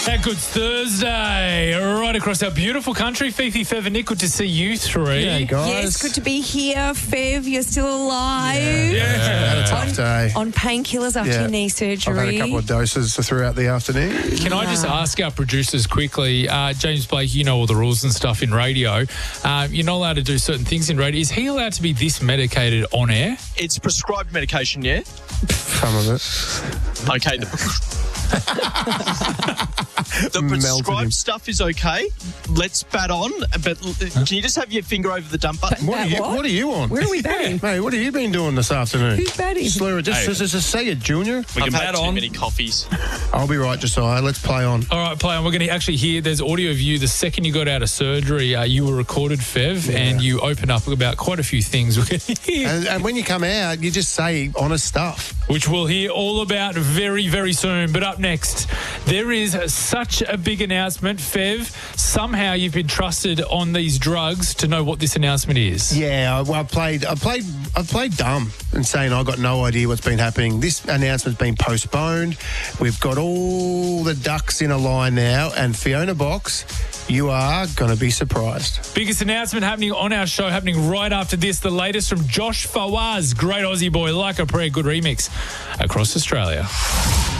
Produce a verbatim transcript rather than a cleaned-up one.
That good Thursday, right across our beautiful country. Fifi, Fev and Nick, good to see you three. Yeah, guys. Yes, good to be here. Fev, you're still alive. Yeah. Had a tough day. On painkillers after Yeah. your knee surgery. I've had a couple of doses throughout the afternoon. Can I just ask our producers quickly, uh, James Blake, you know all the rules and stuff in radio. Um, you're not allowed to do certain things in radio. Is he allowed to be this medicated on air? It's prescribed medication, yeah? Some of it. Okay. The, the Melted him. prescribed stuff is okay. Let's bat on. But can you just have your finger over the dump button? What are you? What? What are you on? Where are we batting? Hey, what have you been doing this afternoon? Who's batting? Slur it. Just, Hey. just, just, just say it, Junior. We can I've had bat too on. many coffees. I'll be right, Josiah. Let's play on. All right, play on. We're going to actually hear, there's audio of you the second you got out of surgery. Uh, you were recorded, Fev, and you opened up about quite a few things we're going to hear, And, and when you come out, you just say honest stuff. which we'll hear all about very, very soon. But up next, there is such a big announcement, Fev. Somehow you've been trusted on these drugs to know what this announcement is. Yeah, I, well, I played. I played. I played dumb and saying I got no idea what's been happening. This announcement's been postponed. We've got all the ducks in a line now, and Fiona Box, you are going to be surprised. Biggest announcement happening on our show, happening right after this. The latest from Josh Fawaz, great Aussie boy, like a prayer, good remix across Australia.